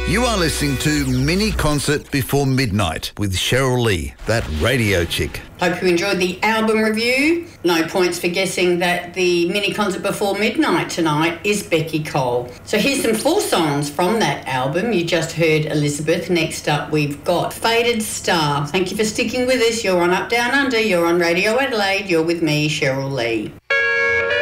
You are listening to Mini Concert Before Midnight with Cheryl Lee, that radio chick. Hope you enjoyed the album review. No points for guessing that the Mini Concert Before Midnight tonight is Becky Cole. So here's some full songs from that album. You just heard Elizabeth. Next up, we've got Faded Star. Thank you for sticking with us. You're on Up Down Under. You're on Radio Adelaide. You're with me, Cheryl Lee.